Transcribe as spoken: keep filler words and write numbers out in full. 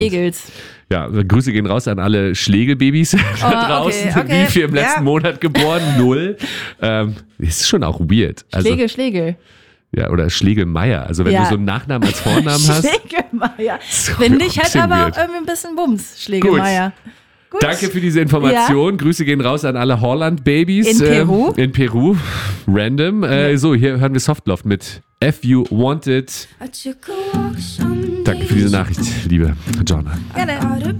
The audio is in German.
Schlegels. Ja, Grüße gehen raus an alle Schlegelbabys da Oh, draußen. okay, okay. Wie viel im letzten Ja. Monat geboren? Null. Ähm, ist schon auch weird. Also, Schlegel, Schlegel. ja, oder Schlegelmeier. Also wenn Ja. du so einen Nachnamen als Vornamen hast. Schlegelmeier. So, Finde ich ein halt bisschen aber weird. irgendwie ein bisschen Bums, Schlegelmeier. Gut. Danke für diese Information. Grüße gehen raus an alle Holland-Babys. In Peru. Ähm, in Peru. Random. Äh, so, hier hören wir Softloft mit If You Want It. Danke für diese Nachricht, liebe Joanna. Gerne.